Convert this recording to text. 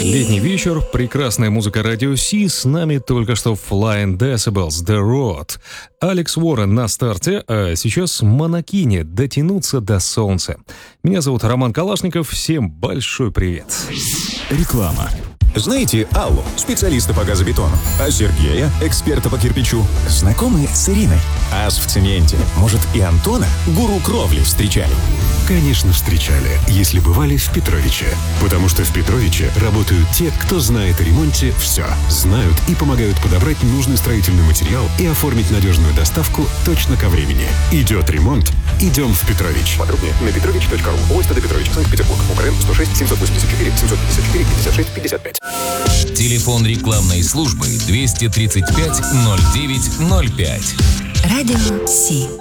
Летний вечер, прекрасная музыка радио Си, с нами только что Flying Decibels, The Road. Алекс Уоррен на старте, а сейчас Монокини, дотянуться до солнца. Меня зовут Роман Калашников, всем большой привет. Реклама. Знаете Аллу, специалиста по газобетону, а Сергея, эксперта по кирпичу? Знакомы с Ириной? Ас в цементе. Может, и Антона, гуру кровли, встречали? Конечно, встречали, если бывали в Петровиче. Потому что в Петровиче работают те, кто знает о ремонте все. Знают и помогают подобрать нужный строительный материал и оформить надежную доставку точно ко времени. Идет ремонт, идем в Петрович. Подробнее на petrovich.ru. ОСТ Петрович, Санкт-Петербург. УКРН 106 784 754 56 55. Телефон рекламной службы 235 09 05. Радио Си.